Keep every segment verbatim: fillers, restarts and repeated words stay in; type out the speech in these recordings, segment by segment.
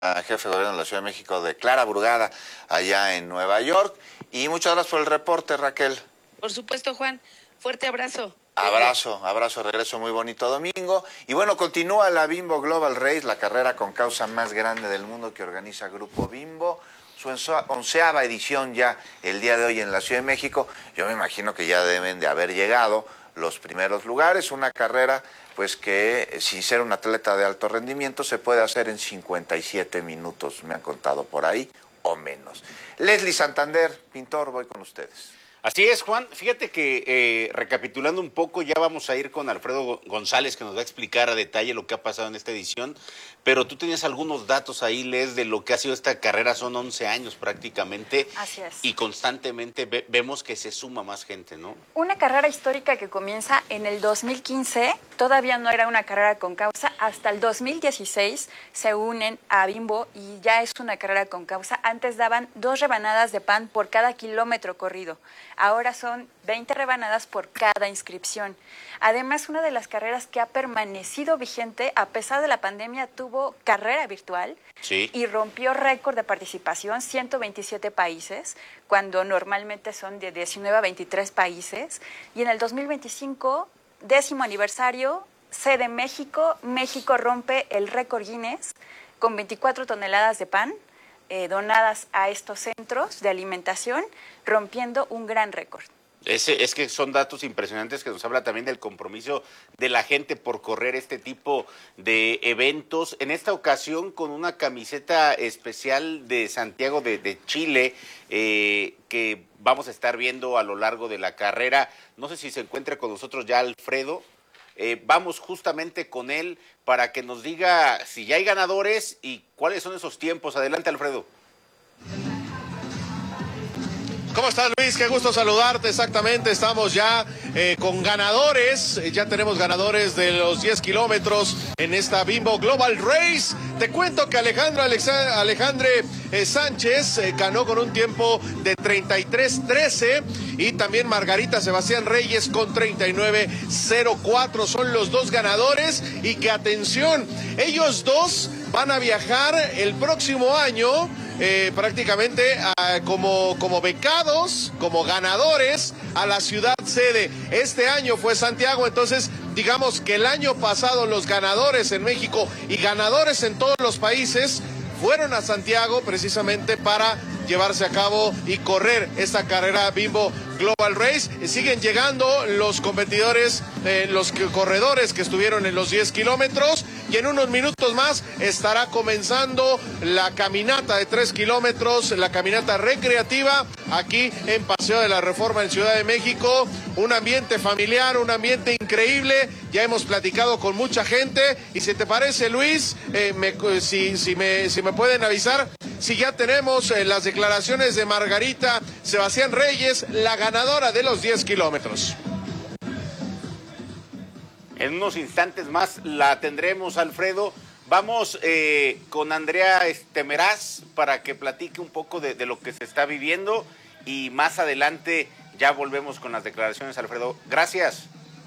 Jefe de Gobierno de la Ciudad de México, de Clara Brugada, allá en Nueva York. Y muchas gracias por el reporte, Raquel. Por supuesto, Juan. Fuerte abrazo. Abrazo, abrazo, regreso muy bonito domingo. Y bueno, continúa la Bimbo Global Race, la carrera con causa más grande del mundo que organiza Grupo Bimbo. Su onceava edición ya el día de hoy en la Ciudad de México. Yo me imagino que ya deben de haber llegado los primeros lugares. Una carrera pues que sin ser un atleta de alto rendimiento se puede hacer en cincuenta y siete minutos, me han contado por ahí, o menos. Leslie Santander, pintor, voy con ustedes. Así es, Juan. Fíjate que eh, recapitulando un poco, ya vamos a ir con Alfredo González, que nos va a explicar a detalle lo que ha pasado en esta edición, pero tú tenías algunos datos ahí, Les, de lo que ha sido esta carrera. Son once años prácticamente. Así es. Y constantemente ve vemos que se suma más gente, ¿no? Una carrera histórica que comienza en el dos mil quince, todavía no era una carrera con causa, hasta el dos mil dieciséis se unen a Bimbo y ya es una carrera con causa. Antes daban dos rebanadas de pan por cada kilómetro corrido. Ahora son veinte rebanadas por cada inscripción. Además, una de las carreras que ha permanecido vigente, a pesar de la pandemia, tuvo carrera virtual. Sí. Y rompió récord de participación, ciento veintisiete países, cuando normalmente son de diecinueve a veintitrés países. Y en el dos mil veinticinco, décimo aniversario, sede México, México rompe el récord Guinness con veinticuatro toneladas de pan, Eh, donadas a estos centros de alimentación, rompiendo un gran récord. Es, es que son datos impresionantes que nos habla también del compromiso de la gente por correr este tipo de eventos. En esta ocasión con una camiseta especial de Santiago de, de Chile, eh, que vamos a estar viendo a lo largo de la carrera. No sé si se encuentra con nosotros ya Alfredo. Eh, vamos justamente con él para que nos diga si ya hay ganadores y cuáles son esos tiempos. Adelante, Alfredo. ¿Cómo estás, Luis? Qué gusto saludarte. Exactamente, estamos ya eh, con ganadores. Eh, ya tenemos ganadores de los diez kilómetros en esta Bimbo Global Race. Te cuento que Alejandro Alexa, Alejandre eh, Sánchez eh, ganó con un tiempo de treinta y tres trece y también Margarita Sebastián Reyes con treinta y nueve cero cuatro. Son los dos ganadores y que, atención, ellos dos van a viajar el próximo año Eh, prácticamente uh, como, como becados, como ganadores a la ciudad sede. Este año fue Santiago, entonces digamos que el año pasado los ganadores en México y ganadores en todos los países fueron a Santiago precisamente para llevarse a cabo y correr esta carrera Bimbo Global Race. Siguen llegando los competidores, eh, los que, corredores que estuvieron en los diez kilómetros, y en unos minutos más estará comenzando la caminata de tres kilómetros, la caminata recreativa aquí en Paseo de la Reforma en Ciudad de México. Un ambiente familiar, un ambiente increíble. Ya hemos platicado con mucha gente y si te parece, Luis, eh, me, si, si, me, si me pueden avisar si ya tenemos eh, las declaraciones de Margarita Sebastián Reyes, la ganadora de los diez kilómetros. En unos instantes más la tendremos, Alfredo. Vamos eh, con Andrea Estemeraz para que platique un poco de, de lo que se está viviendo y más adelante ya volvemos con las declaraciones, Alfredo. Gracias.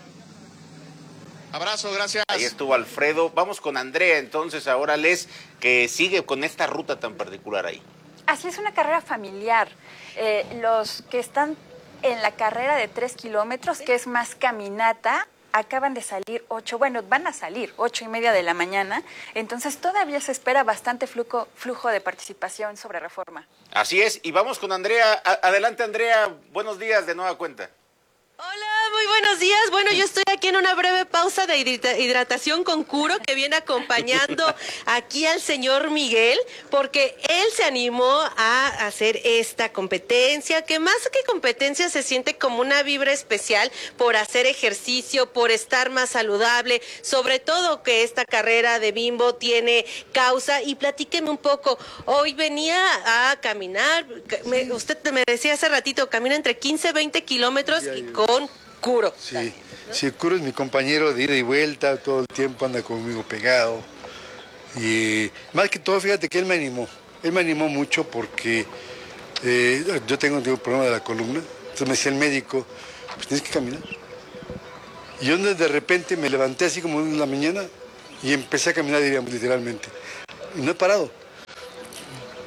Abrazo, gracias. Ahí estuvo Alfredo. Vamos con Andrea entonces ahora, Les, que sigue con esta ruta tan particular ahí. Así es, una carrera familiar. Eh, los que están en la carrera de tres kilómetros, que es más caminata, acaban de salir ocho, bueno, van a salir ocho y media de la mañana, entonces todavía se espera bastante flujo, flujo de participación sobre Reforma. Así es, y vamos con Andrea. A- adelante, Andrea, buenos días de nueva cuenta. Hola, muy buenos días. Bueno, yo estoy aquí en una breve pausa de hidratación con Curo, que viene acompañando aquí al señor Miguel, porque él se animó a hacer esta competencia, que más que competencia se siente como una vibra especial por hacer ejercicio, por estar más saludable, sobre todo que esta carrera de Bimbo tiene causa. Y platíqueme un poco, hoy venía a caminar, me, usted me decía hace ratito, camina entre quince, veinte kilómetros y con con Curo. Sí, también, ¿no? sí, Curo es mi compañero de ida y vuelta, todo el tiempo anda conmigo pegado. Y más que todo, fíjate que él me animó, él me animó mucho porque eh, yo tengo, tengo un problema de la columna, entonces me decía el médico, pues tienes que caminar. Y yo de repente me levanté así como en la mañana y empecé a caminar, diríamos, literalmente. Y no he parado.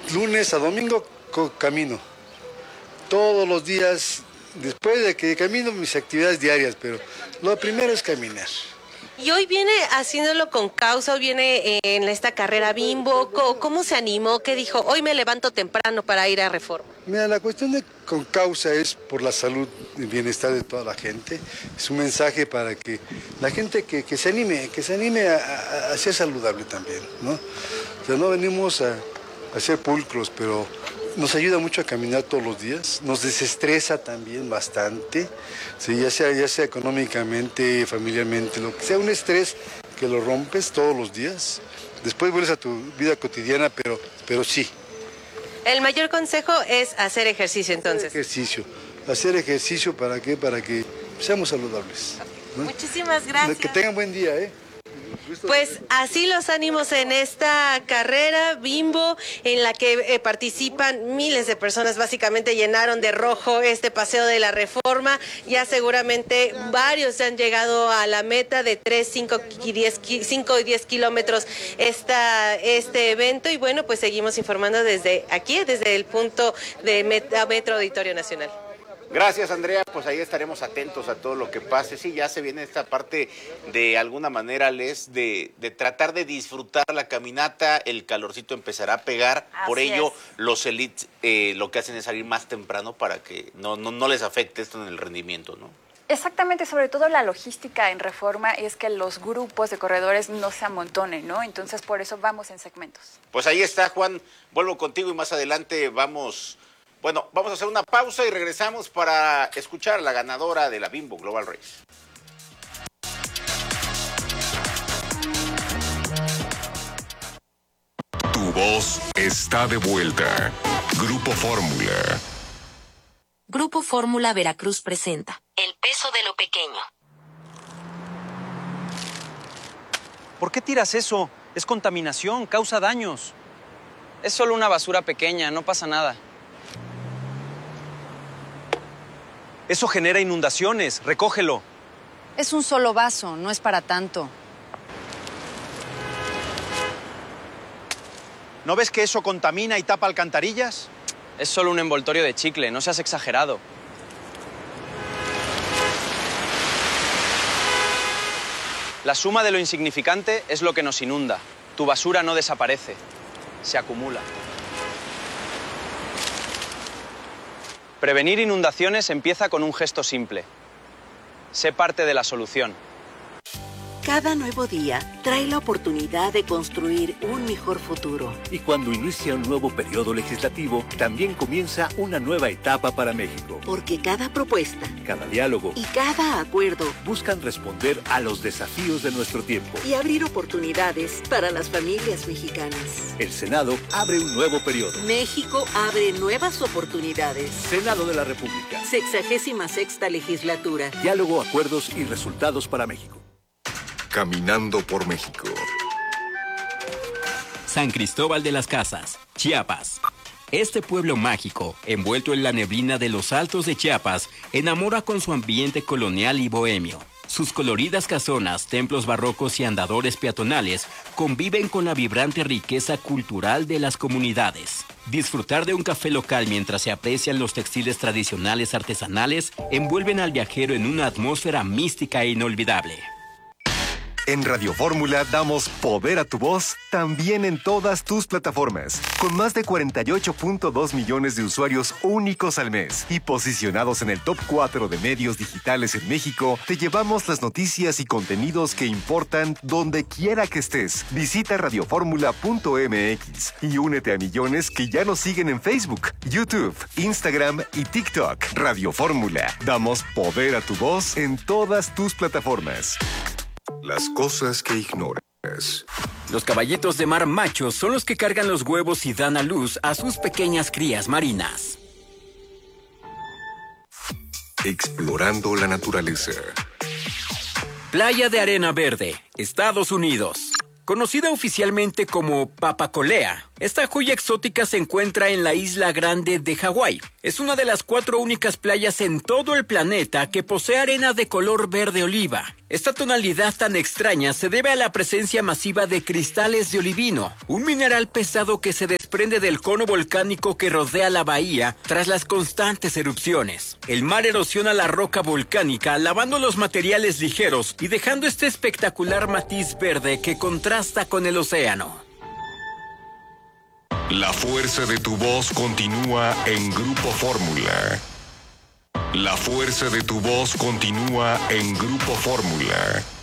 lunes a domingo camino. Todos los días, después de que camino, mis actividades diarias, pero lo primero es caminar. Y hoy viene haciéndolo con causa, hoy viene en esta carrera Bimbo. ¿Cómo se animó? ¿Qué dijo? Hoy me levanto temprano para ir a Reforma. Mira, la cuestión de con causa es por la salud y bienestar de toda la gente. Es un mensaje para que la gente que, que se anime, que se anime a, a, a ser saludable también, ¿no? O sea, no venimos a, a ser pulcros, pero nos ayuda mucho a caminar todos los días, nos desestresa también bastante, ¿sí? ya sea, ya sea económicamente, familiarmente, lo que sea, un estrés que lo rompes todos los días, después vuelves a tu vida cotidiana, pero, pero sí. El mayor consejo es hacer ejercicio entonces. Hacer ejercicio, hacer ejercicio ¿para qué? Para que seamos saludables, ¿no? Muchísimas gracias. Que tengan buen día, ¿eh? Pues así los ánimos en esta carrera Bimbo, en la que eh, participan miles de personas. Básicamente llenaron de rojo este paseo de la Reforma. Ya seguramente varios han llegado a la meta de tres, cinco y diez kilómetros esta, este evento. Y bueno, pues seguimos informando desde aquí, desde el punto de Metro, Metro Auditorio Nacional. Gracias, Andrea. Pues ahí estaremos atentos a todo lo que pase. Sí, ya se viene esta parte de alguna manera, Les, de, de tratar de disfrutar la caminata. El calorcito empezará a pegar. Así Por ello, es. los elites eh, lo que hacen es salir más temprano para que no, no, no les afecte esto en el rendimiento, ¿no? Exactamente, sobre todo la logística en Reforma es que los grupos de corredores no se amontonen, ¿no? Entonces, por eso vamos en segmentos. Pues ahí está, Juan. Vuelvo contigo y más adelante vamos... Bueno, vamos a hacer una pausa y regresamos para escuchar a la ganadora de la Bimbo Global Race. Tu voz está de vuelta. Grupo Fórmula. Grupo Fórmula Veracruz presenta El peso de lo pequeño. ¿Por qué tiras eso? Es contaminación, causa daños. Es solo una basura pequeña, no pasa nada. Eso genera inundaciones, recógelo. Es un solo vaso, no es para tanto. ¿No ves que eso contamina y tapa alcantarillas? Es solo un envoltorio de chicle, no seas exagerado. La suma de lo insignificante es lo que nos inunda. Tu basura no desaparece, se acumula. Prevenir inundaciones empieza con un gesto simple. Sé parte de la solución. Cada nuevo día trae la oportunidad de construir un mejor futuro. Y cuando inicia un nuevo periodo legislativo, también comienza una nueva etapa para México. Porque cada propuesta, cada diálogo y cada acuerdo buscan responder a los desafíos de nuestro tiempo y abrir oportunidades para las familias mexicanas. El Senado abre un nuevo periodo. México abre nuevas oportunidades. Senado de la República. Sexagésima sexta legislatura. Diálogo, acuerdos y resultados para México. Caminando por México. San Cristóbal de las Casas, Chiapas. Este pueblo mágico, envuelto en la neblina de los altos de Chiapas, enamora con su ambiente colonial y bohemio. Sus coloridas casonas, templos barrocos y andadores peatonales conviven con la vibrante riqueza cultural de las comunidades. Disfrutar de un café local mientras se aprecian los textiles tradicionales artesanales envuelven al viajero en una atmósfera mística e inolvidable. En Radio Fórmula damos poder a tu voz también en todas tus plataformas. Con más de cuarenta y ocho punto dos millones de usuarios únicos al mes y posicionados en el top cuatro de medios digitales en México, te llevamos las noticias y contenidos que importan donde quiera que estés. Visita radioformula punto m x y únete a millones que ya nos siguen en Facebook, YouTube, Instagram y TikTok. Radio Fórmula. Damos poder a tu voz en todas tus plataformas. Las cosas que ignoras. Los caballitos de mar machos son los que cargan los huevos y dan a luz a sus pequeñas crías marinas. Explorando la naturaleza. Playa de Arena Verde, Estados Unidos. Conocida oficialmente como Papacolea, Esta joya exótica se encuentra en la Isla Grande de Hawái. Es una de las cuatro únicas playas en todo el planeta que posee arena de color verde oliva. Esta tonalidad tan extraña se debe a la presencia masiva de cristales de olivino, un mineral pesado que se desprende del cono volcánico que rodea la bahía tras las constantes erupciones. El mar erosiona la roca volcánica, lavando los materiales ligeros y dejando este espectacular matiz verde que contrasta con el océano. La fuerza de tu voz continúa en Grupo Fórmula. La fuerza de tu voz continúa en Grupo Fórmula.